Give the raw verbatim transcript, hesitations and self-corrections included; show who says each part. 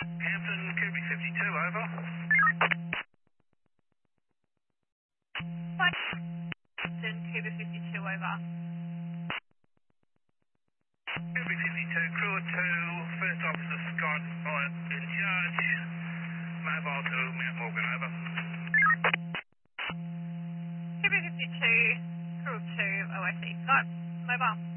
Speaker 1: Hampton, Q B fifty-two, over.
Speaker 2: Hampton, Cuba fifty-two, over.
Speaker 1: Q B fifty-two, crew of two, First Officer Scott on in charge. Mobile to Mount Morgan, over.
Speaker 2: Cuba fifty-two, crew of two, O S C. Scott, mobile.